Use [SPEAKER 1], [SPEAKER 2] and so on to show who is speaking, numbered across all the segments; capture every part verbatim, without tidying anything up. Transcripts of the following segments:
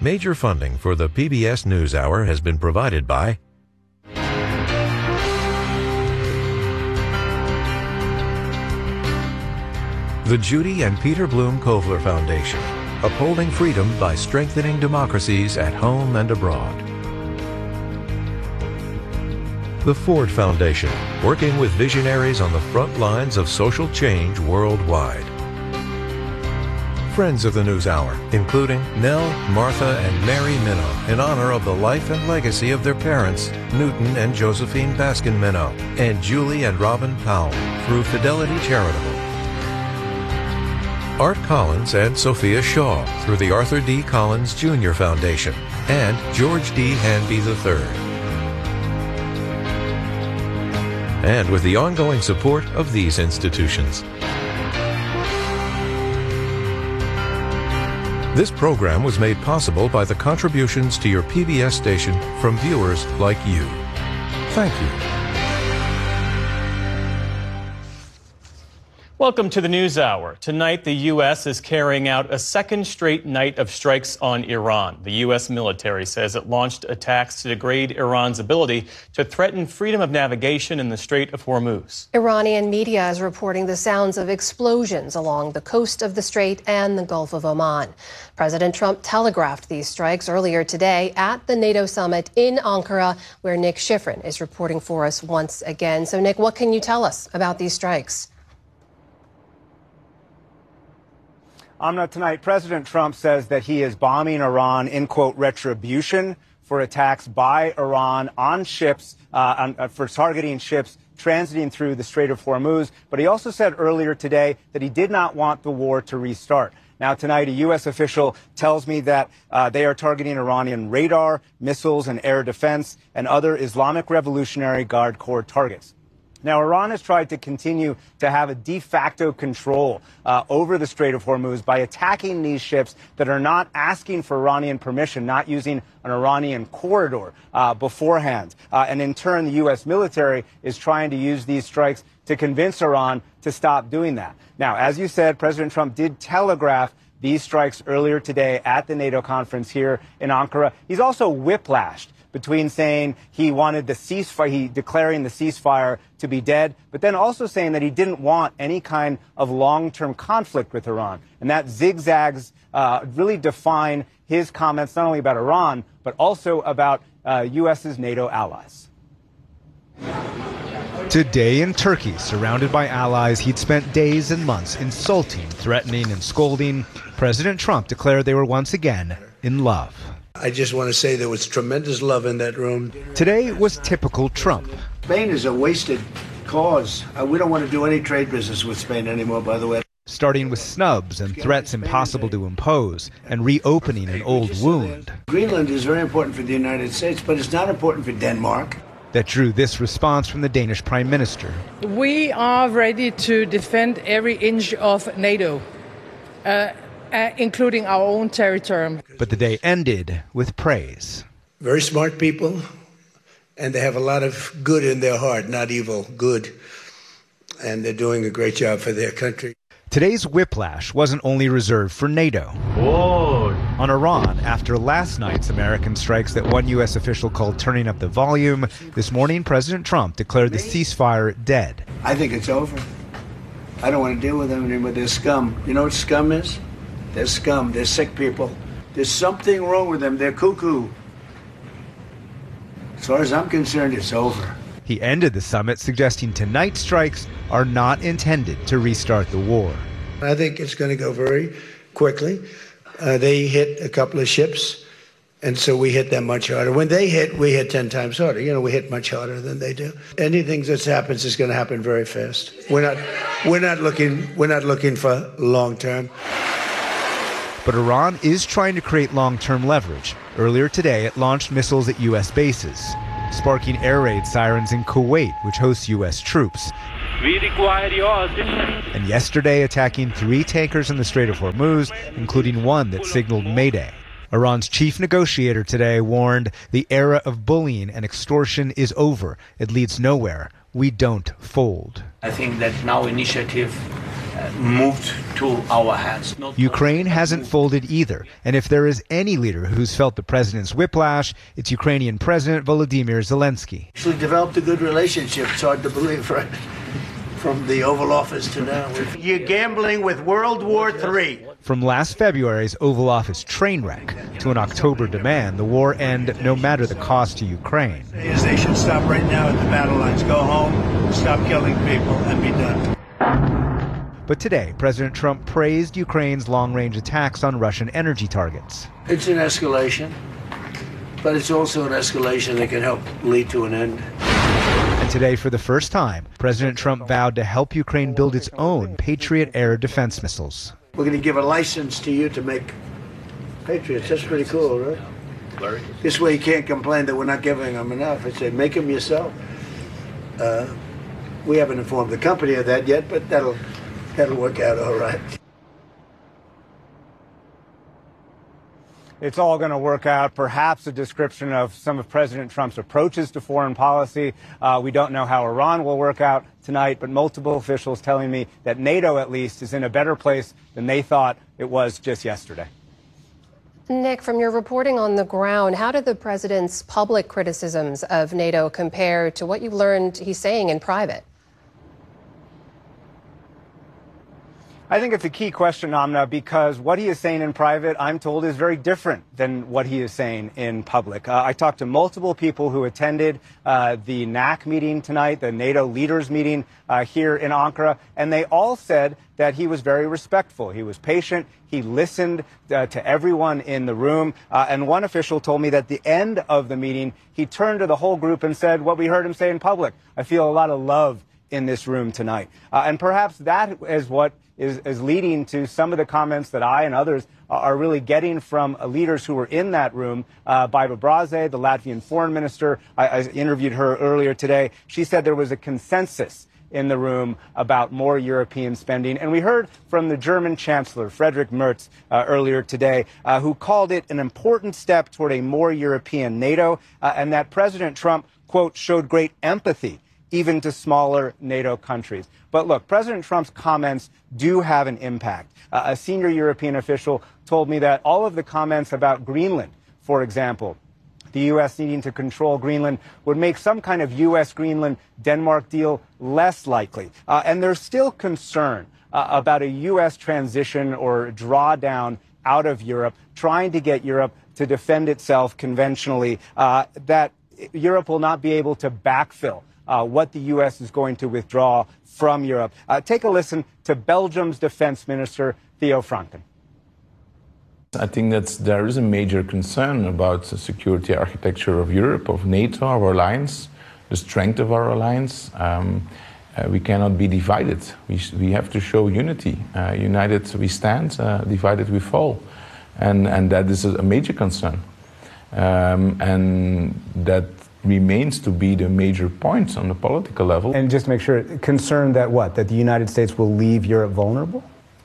[SPEAKER 1] Major funding for the P B S NewsHour has been provided by the Judy and Peter Bloom Kovler Foundation, upholding freedom by strengthening democracies at home and abroad. The Ford Foundation, working with visionaries on the front lines of social change worldwide. Friends of the NewsHour, including Nell, Martha, and Mary Minow, in honor of the life and legacy of their parents, Newton and Josephine Baskin Minow, and Julie and Robin Powell, through Fidelity Charitable. Art Collins and Sophia Shaw, through the Arthur D. Collins Junior Foundation, and George D. Hanby the third. And with the ongoing support of these institutions. This program was made possible by the contributions to your P B S station from viewers like you. Thank you.
[SPEAKER 2] Welcome to the NewsHour. Tonight, the U S is carrying out a second straight night of strikes on Iran. The U S military says it launched attacks to degrade Iran's ability to threaten freedom of navigation in the Strait of Hormuz.
[SPEAKER 3] Iranian media is reporting the sounds of explosions along the coast of the strait and the Gulf of Oman. President Trump telegraphed these strikes earlier today at the NATO summit in Ankara, where Nick Schifrin is reporting for us once again. So, Nick, what can you tell us about these strikes?
[SPEAKER 4] Amna, tonight, President Trump says that he is bombing Iran in, quote, retribution for attacks by Iran on ships, uh, on, uh, for targeting ships transiting through the Strait of Hormuz. But he also said earlier today that he did not want the war to restart. Now, tonight, a U S official tells me that uh, they are targeting Iranian radar, missiles, and air defense, and other Islamic Revolutionary Guard Corps targets. Now, Iran has tried to continue to have a de facto control uh, over the Strait of Hormuz by attacking these ships that are not asking for Iranian permission, not using an Iranian corridor uh, beforehand. Uh, and in turn, the U S military is trying to use these strikes to convince Iran to stop doing that. Now, as you said, President Trump did telegraph these strikes earlier today at the NATO conference here in Ankara. He's also whiplashed between saying he wanted the ceasefire, he declaring the ceasefire to be dead, but then also saying that he didn't want any kind of long-term conflict with Iran. And that zigzags uh, really define his comments not only about Iran, but also about uh, U S's NATO allies.
[SPEAKER 5] Today in Turkey, surrounded by allies he'd spent days and months insulting, threatening, and scolding, President Trump declared they were once again in love.
[SPEAKER 6] I just want to say there was tremendous love in that room.
[SPEAKER 5] Today was typical Trump.
[SPEAKER 6] Spain is a wasted cause. Uh, we don't want to do any trade business with Spain anymore, by the way.
[SPEAKER 5] Starting with snubs and threats impossible to impose, and reopening an old wound.
[SPEAKER 6] Greenland is very important for the United States, but it's not important for Denmark.
[SPEAKER 5] That drew this response from the Danish Prime Minister.
[SPEAKER 7] We are ready to defend every inch of NATO. Uh, Uh, including our own territory.
[SPEAKER 5] But the day ended with praise.
[SPEAKER 6] Very smart people, and they have a lot of good in their heart, not evil, good. And they're doing a great job for their country.
[SPEAKER 5] Today's whiplash wasn't only reserved for NATO.
[SPEAKER 8] Whoa.
[SPEAKER 5] On Iran, after last night's American strikes that one U S official called turning up the volume, this morning President Trump declared the ceasefire dead.
[SPEAKER 6] I think it's over. I don't want to deal with them anymore. They're scum. You know what scum is? They're scum. They're sick people. There's something wrong with them. They're cuckoo. As far as I'm concerned, it's over.
[SPEAKER 5] He ended the summit suggesting tonight's strikes are not intended to restart the war.
[SPEAKER 6] I think it's going to go very quickly. Uh, they hit a couple of ships, and so we hit them much harder. When they hit, we hit ten times harder. You know, we hit much harder than they do. Anything that happens is going to happen very fast. We're not, we're not looking, we're not looking for long term.
[SPEAKER 5] But Iran is trying to create long-term leverage. Earlier today, it launched missiles at U S bases, sparking air raid sirens in Kuwait, which hosts U S troops.
[SPEAKER 8] We require your attention.
[SPEAKER 5] And yesterday, attacking three tankers in the Strait of Hormuz, including one that signaled Mayday. Iran's chief negotiator today warned the era of bullying and extortion is over. It leads nowhere. We don't fold.
[SPEAKER 9] I think that now initiative Uh, moved to our hands. Not
[SPEAKER 5] Ukraine hasn't folded either, and if there is any leader who's felt the president's whiplash, it's Ukrainian President Volodymyr Zelensky.
[SPEAKER 6] Actually developed a good relationship. It's hard to believe, right? From the Oval Office to now. You're gambling with World War Three.
[SPEAKER 5] From last February's Oval Office train wreck to an October demand the war end no matter the cost to Ukraine.
[SPEAKER 6] They should stop right now at the battle lines. Go home, stop killing people, and be done.
[SPEAKER 5] But today, President Trump praised Ukraine's long-range attacks on Russian energy targets.
[SPEAKER 6] It's an escalation, but it's also an escalation that can help lead to an end.
[SPEAKER 5] And today, for the first time, President Trump vowed to help Ukraine build its own Patriot air defense missiles.
[SPEAKER 6] We're going to give a license to you to make Patriots. That's pretty cool, right? Larry? This way you can't complain that we're not giving them enough. I say, make them yourself. Uh, we haven't informed the company of that yet, but that'll, that'll work out all right.
[SPEAKER 4] It's all going to work out. Perhaps a description of some of President Trump's approaches to foreign policy. Uh, we don't know how Iran will work out tonight, but multiple officials telling me that NATO, at least, is in a better place than they thought it was just yesterday.
[SPEAKER 3] Nick, from your reporting on the ground, how did the president's public criticisms of NATO compare to what you learned he's saying in private?
[SPEAKER 4] I think it's a key question, Amna, because what he is saying in private, I'm told, is very different than what he is saying in public. Uh, I talked to multiple people who attended uh, the N A C meeting tonight, the NATO leaders meeting uh, here in Ankara, and they all said that he was very respectful. He was patient. He listened uh, to everyone in the room. Uh, and one official told me that at the end of the meeting, he turned to the whole group and said what we heard him say in public. I feel a lot of love in this room tonight. Uh, and perhaps that is what is, is leading to some of the comments that I and others are really getting from uh, leaders who were in that room. Uh, Baiba Braze, the Latvian foreign minister, I, I interviewed her earlier today. She said there was a consensus in the room about more European spending. And we heard from the German Chancellor, Friedrich Merz, uh, earlier today, uh, who called it an important step toward a more European NATO, uh, and that President Trump, quote, showed great empathy even to smaller NATO countries. But look, President Trump's comments do have an impact. Uh, a senior European official told me that all of the comments about Greenland, for example, the U S needing to control Greenland, would make some kind of U S Greenland Denmark deal less likely. Uh, and there's still concern uh, about a U S transition or drawdown out of Europe, trying to get Europe to defend itself conventionally, uh, that Europe will not be able to backfill Uh, what the U S is going to withdraw from Europe. Uh, take a listen to Belgium's defense minister, Theo Franken.
[SPEAKER 10] I think that there is a major concern about the security architecture of Europe, of NATO, our alliance, the strength of our alliance. Um, uh, we cannot be divided. We, we have to show unity. Uh, united we stand, uh, divided we fall. And, and that is a major concern. Um, and that remains to be the major points on the political level.
[SPEAKER 4] And just to make sure, concerned that what? That the United States will leave Europe vulnerable?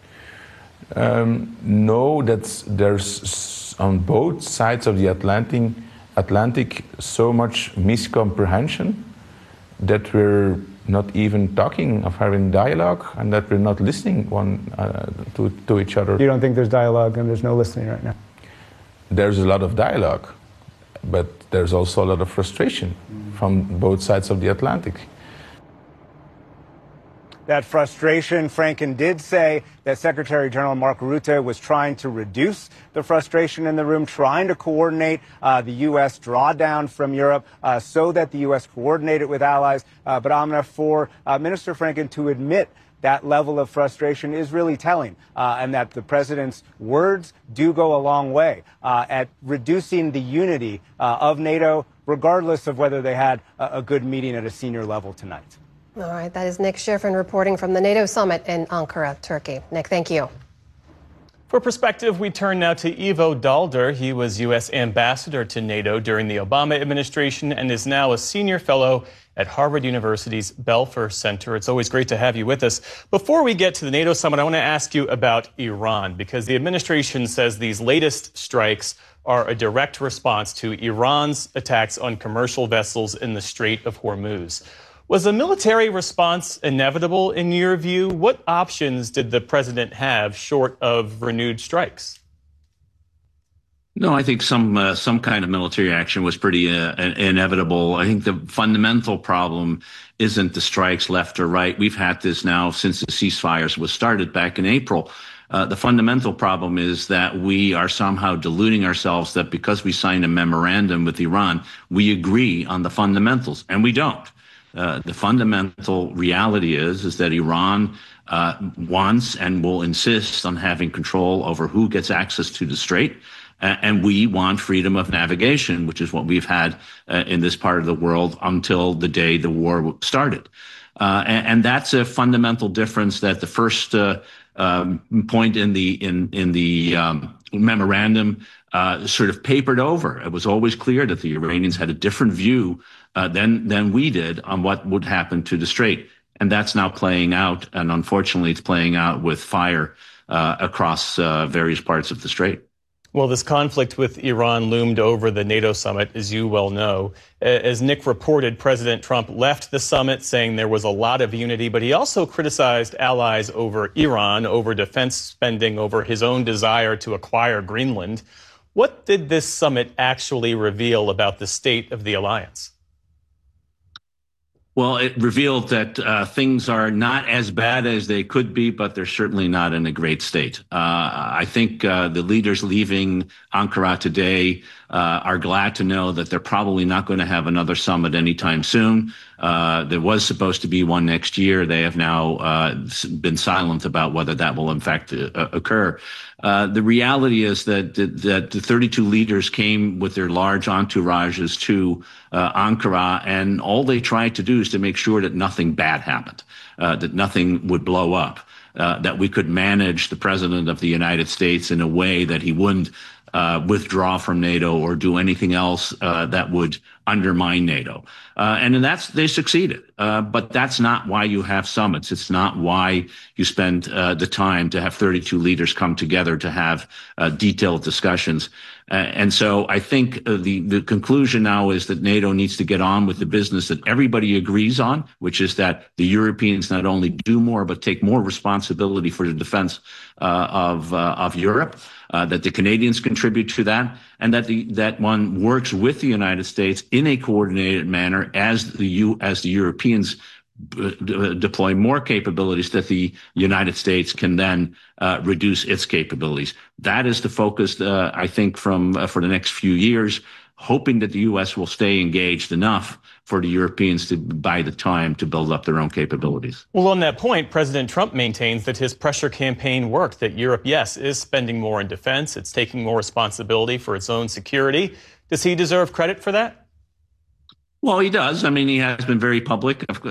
[SPEAKER 10] Um, no, that's, there's on both sides of the Atlantic, Atlantic so much miscomprehension that we're not even talking of having dialogue and that we're not listening one uh, to, to each other.
[SPEAKER 4] You don't think there's dialogue and there's no listening right now?
[SPEAKER 10] There's a lot of dialogue, but there's also a lot of frustration from both sides of the Atlantic.
[SPEAKER 4] That frustration, Franken did say that Secretary General Mark Rutte was trying to reduce the frustration in the room, trying to coordinate uh, the U S drawdown from Europe uh, so that the U S coordinated with allies. Uh, but Amna, for uh, Minister Franken to admit that level of frustration is really telling, uh, and that the president's words do go a long way uh, at reducing the unity uh, of NATO, regardless of whether they had a, a good meeting at a senior level tonight.
[SPEAKER 3] All right, that is Nick Schiffrin reporting from the NATO summit in Ankara, Turkey. Nick, thank you.
[SPEAKER 2] For perspective, we turn now to Ivo Daalder. He was U S ambassador to NATO during the Obama administration and is now a senior fellow at Harvard University's Belfer Center. It's always great to have you with us. Before we get to the NATO summit, I want to ask you about Iran, because the administration says these latest strikes are a direct response to Iran's attacks on commercial vessels in the Strait of Hormuz. Was a military response inevitable in your view? What options did the president have short of renewed strikes?
[SPEAKER 9] No, I think some uh, some kind of military action was pretty uh, inevitable. I think the fundamental problem isn't the strikes left or right. We've had this now since the ceasefires was started back in April. Uh, the fundamental problem is that we are somehow deluding ourselves that because we signed a memorandum with Iran, we agree on the fundamentals, and we don't. Uh, the fundamental reality is, is that Iran uh, wants and will insist on having control over who gets access to the Strait. Uh, and we want freedom of navigation, which is what we've had uh, in this part of the world until the day the war started. Uh, and, and that's a fundamental difference that the first uh, um, point in the in in the um, memorandum uh, sort of papered over. It was always clear that the Iranians had a different view uh, than than we did on what would happen to the Strait, and that's now playing out. And unfortunately, it's playing out with fire uh, across uh, various parts of the Strait.
[SPEAKER 2] Well, this conflict with Iran loomed over the NATO summit, as you well know. As Nick reported, President Trump left the summit saying there was a lot of unity, but he also criticized allies over Iran, over defense spending, over his own desire to acquire Greenland. What did this summit actually reveal about the state of the alliance?
[SPEAKER 9] Well, it revealed that uh, things are not as bad as they could be, but they're certainly not in a great state. Uh, I think uh, the leaders leaving Ankara today uh, are glad to know that they're probably not going to have another summit anytime soon. Uh, there was supposed to be one next year. They have now uh, been silent about whether that will in fact uh, occur. Uh, the reality is that, that that the thirty-two leaders came with their large entourages to uh, Ankara, and all they tried to do is to make sure that nothing bad happened, uh, that nothing would blow up, uh, that we could manage the president of the United States in a way that he wouldn't uh, withdraw from NATO or do anything else uh, that would undermine NATO. Uh, and in that's, they succeeded. Uh, but that's not why you have summits. It's not why you spend uh, the time to have thirty-two leaders come together to have uh, detailed discussions. Uh, and so I think uh, the, the conclusion now is that NATO needs to get on with the business that everybody agrees on, which is that the Europeans not only do more, but take more responsibility for the defense uh, of, uh, of Europe, uh, that the Canadians contribute to that, and that the, that one works with the United States in a coordinated manner as the U, as the Europeans b- d- deploy more capabilities, that the United States can then uh, reduce its capabilities. That is the focus, uh, I think, from uh, for the next few years, hoping that the U S will stay engaged enough for the Europeans to buy the time to build up their own capabilities.
[SPEAKER 2] Well, on that point, President Trump maintains that his pressure campaign worked, that Europe, yes, is spending more in defense. It's taking more responsibility for its own security. Does he deserve credit for that?
[SPEAKER 9] Well, he does. I mean, he has been very public uh,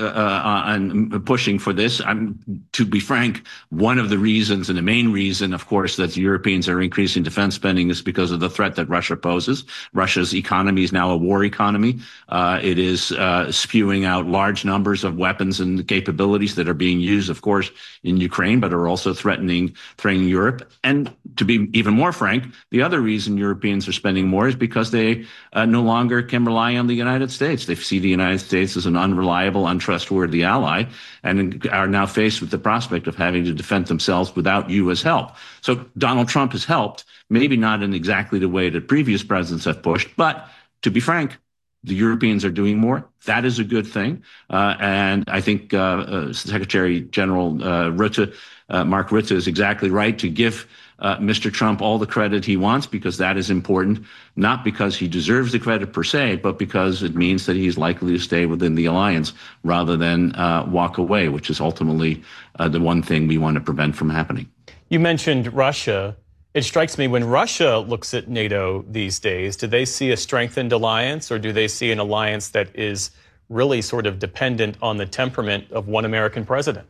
[SPEAKER 9] on pushing for this. I'm, to be frank, one of the reasons and the main reason, of course, that the Europeans are increasing defense spending is because of the threat that Russia poses. Russia's economy is now a war economy. Uh, it is uh, spewing out large numbers of weapons and capabilities that are being used, of course, in Ukraine, but are also threatening, threatening Europe. And to be even more frank, the other reason Europeans are spending more is because they uh, no longer can rely on the United States. They see the United States as an unreliable, untrustworthy ally, and are now faced with the prospect of having to defend themselves without U S help. So Donald Trump has helped, maybe not in exactly the way that previous presidents have pushed, but to be frank, the Europeans are doing more. That is a good thing. Uh, and I think uh, uh, Secretary General uh, Rutte, uh, Mark Rutte, is exactly right to give Uh, Mister Trump all the credit he wants, because that is important, not because he deserves the credit per se, but because it means that he's likely to stay within the alliance rather than uh, walk away, which is ultimately uh, the one thing we want to prevent from happening.
[SPEAKER 2] You mentioned Russia. It strikes me, when Russia looks at NATO these days, do they see a strengthened alliance, or do they see an alliance that is really sort of dependent on the temperament of one American president?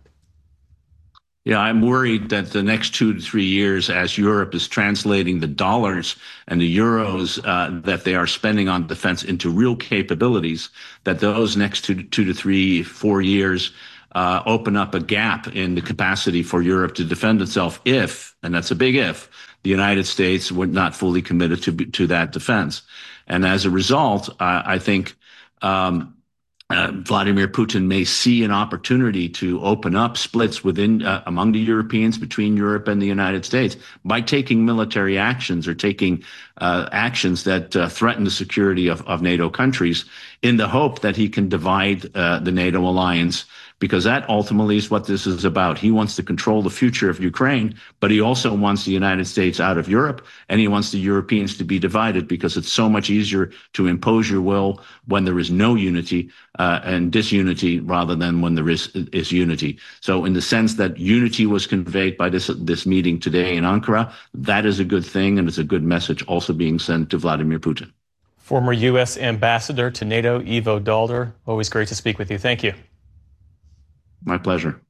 [SPEAKER 9] Yeah, I'm worried that the next two to three years, as Europe is translating the dollars and the euros uh, that they are spending on defense into real capabilities, that those next two, two to three, four years uh, open up a gap in the capacity for Europe to defend itself if, and that's a big if, the United States were not fully committed to to that defense. And as a result, uh, I think um, Uh, Vladimir Putin may see an opportunity to open up splits within uh, among the Europeans, between Europe and the United States, by taking military actions or taking uh, actions that uh, threaten the security of, of NATO countries, in the hope that he can divide uh, the NATO alliance, because that ultimately is what this is about. He wants to control the future of Ukraine, but he also wants the United States out of Europe, and he wants the Europeans to be divided, because it's so much easier to impose your will when there is no unity uh, and disunity, rather than when there is is unity. So in the sense that unity was conveyed by this this meeting today in Ankara, that is a good thing, and it's a good message also being sent to Vladimir Putin.
[SPEAKER 2] Former U S Ambassador to NATO, Ivo Daalder, always great to speak with you. Thank you.
[SPEAKER 9] My pleasure.